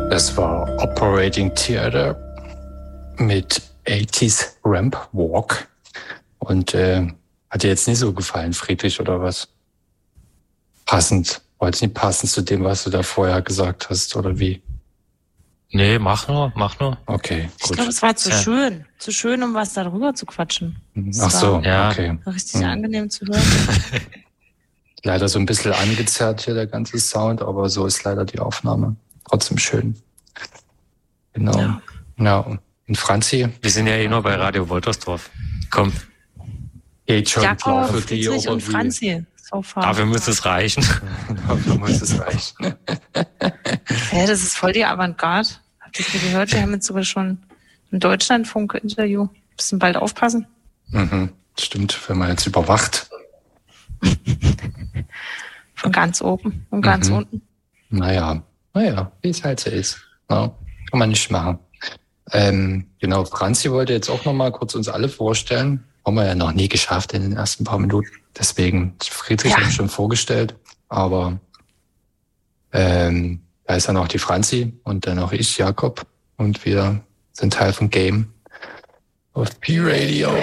Das war Operating Theater mit 80s Ramp Walk. Und hat dir jetzt nicht so gefallen, Friedrich, oder was? Passend. War jetzt nicht passend zu dem, was du da vorher gesagt hast, oder wie? Nee, mach nur. Okay, gut. Ich glaube, es war zu schön. Zu schön, um was darüber zu quatschen. Ach so, ja. Okay. Richtig angenehm zu hören. Leider so ein bisschen angezerrt hier, der ganze Sound, aber so ist leider die Aufnahme. Trotzdem schön. Genau. Ja. Und Franzi? Wir sind ja eh nur bei Radio Woltersdorf. Komm. Geht schon klar für die Friedrich und irgendwie. Franzi. So far. Dafür muss es reichen. Dafür muss es reichen. Das ist voll die Avantgarde. Habt ihr das gehört? Wir haben jetzt sogar schon ein Deutschlandfunk-Interview. Müssen bald aufpassen. Stimmt, wenn man jetzt überwacht. Von ganz oben und ganz unten. Naja, wie es halt so ist. Ja, kann man nicht machen. Genau, Franzi wollte jetzt auch nochmal kurz uns alle vorstellen. Haben wir ja noch nie geschafft in den ersten paar Minuten. Deswegen, Friedrich habe ich schon vorgestellt. Aber da ist dann auch die Franzi und dann auch ich, Jakob. Und wir sind Teil von Game auf P-Radio.